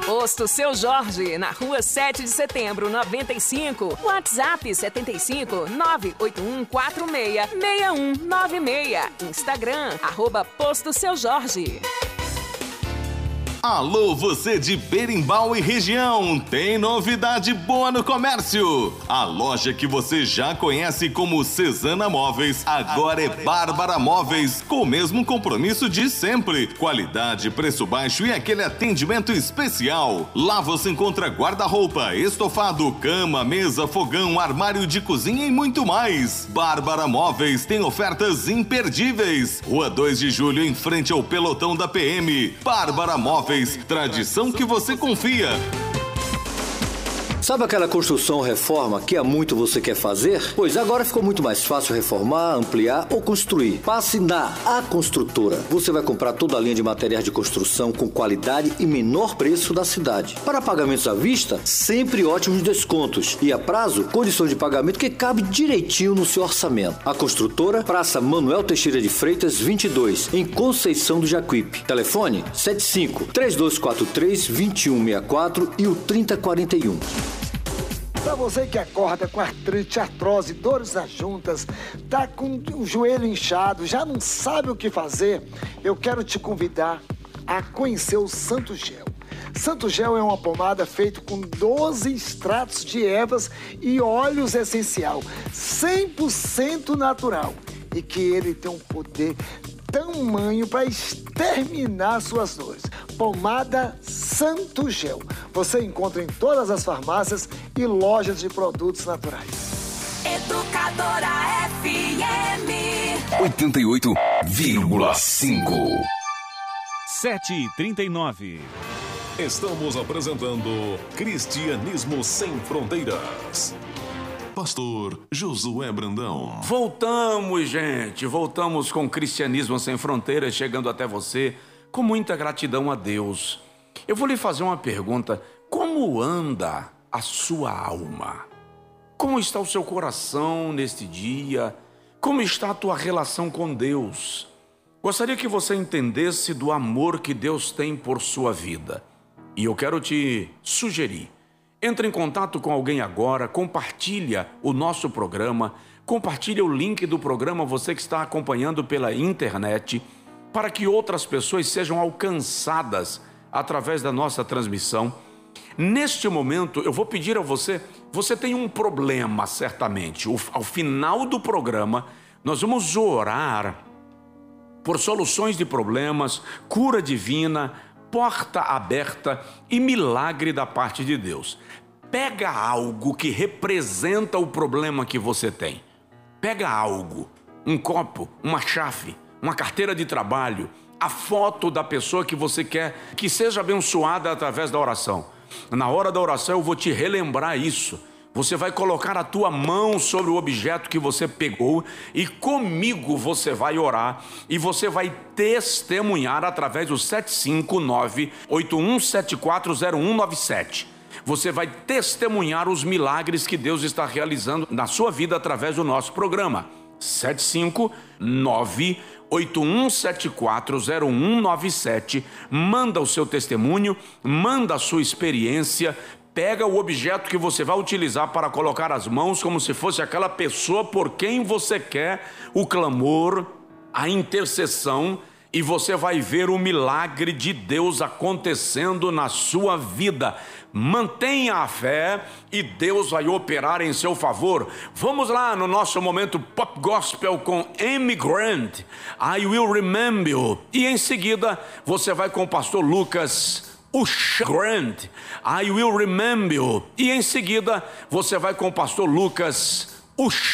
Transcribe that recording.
Posto Seu Jorge, na rua 7 de setembro, 95. WhatsApp 75 98146 6196. Instagram, @Posto Seu Jorge. Alô, você de Berimbau e região, tem novidade boa no comércio. A loja que você já conhece como Cesana Móveis, agora é Bárbara Móveis, com o mesmo compromisso de sempre. Qualidade, preço baixo e aquele atendimento especial. Lá você encontra guarda-roupa, estofado, cama, mesa, fogão, armário de cozinha e muito mais. Bárbara Móveis tem ofertas imperdíveis. Rua 2 de Julho, em frente ao pelotão da PM. Bárbara Móveis, tradição que você confia. Sabe aquela construção ou reforma que há muito você quer fazer? Pois agora ficou muito mais fácil reformar, ampliar ou construir. Passe na A Construtora. Você vai comprar toda a linha de materiais de construção com qualidade e menor preço da cidade. Para pagamentos à vista, sempre ótimos descontos. E a prazo, condições de pagamento que cabe direitinho no seu orçamento. A Construtora, Praça Manuel Teixeira de Freitas, 22, em Conceição do Jacuípe. Telefone 75-3243-2164 e o 3041. Para você que acorda com artrite, artrose, dores nas juntas, tá com o joelho inchado, já não sabe o que fazer, eu quero te convidar a conhecer o Santo Gel. Santo Gel é uma pomada feita com 12 extratos de ervas e óleos essencial, 100% natural, e que ele tem um poder tamanho para exterminar suas dores. Pomada Santo Gel. Você encontra em todas as farmácias e lojas de produtos naturais. Educadora FM 88,5. 7h39. Estamos apresentando Cristianismo Sem Fronteiras. Pastor Josué Brandão. Voltamos, gente. Voltamos com Cristianismo Sem Fronteiras, chegando até você com muita gratidão a Deus. Eu vou lhe fazer uma pergunta. Como anda a sua alma? Como está o seu coração neste dia? Como está a tua relação com Deus? Gostaria que você entendesse do amor que Deus tem por sua vida. E eu quero te sugerir. Entre em contato com alguém agora, compartilha o nosso programa, compartilha o link do programa, você que está acompanhando pela internet, para que outras pessoas sejam alcançadas através da nossa transmissão. Neste momento, eu vou pedir a você, você tem um problema certamente. Ao final do programa, nós vamos orar por soluções de problemas, cura divina, porta aberta e milagre da parte de Deus. Pega algo que representa o problema que você tem. Pega algo, um copo, uma chave, uma carteira de trabalho, a foto da pessoa que você quer que seja abençoada através da oração. Na hora da oração eu vou te relembrar isso. Você vai colocar a tua mão sobre o objeto que você pegou e comigo você vai orar e você vai testemunhar através do 759-81740197. Você vai testemunhar os milagres que Deus está realizando na sua vida através do nosso programa. 759-81740197. Manda o seu testemunho, manda a sua experiência. Pega o objeto que você vai utilizar para colocar as mãos como se fosse aquela pessoa por quem você quer o clamor, a intercessão, e você vai ver o milagre de Deus acontecendo na sua vida. Mantenha a fé e Deus vai operar em seu favor. Vamos lá no nosso momento Pop Gospel com Amy Grant, I Will Remember You. E em seguida você vai com o pastor Lucas Grant, I Will Remember You. E em seguida você vai com o pastor Lucas